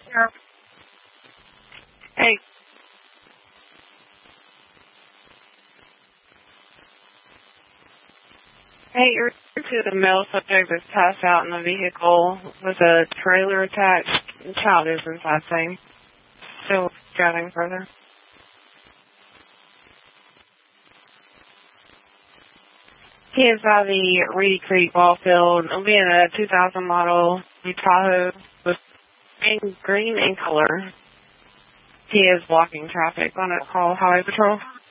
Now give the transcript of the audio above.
Sure. Hey, hey, you're to the male subject that's passed out in the vehicle with a trailer attached. The child is inside thing. Still driving further. He is by the Reedy Creek ball field. It'll be in a 2000 model Tahoe with green in color. He is blocking traffic on a call highway patrol.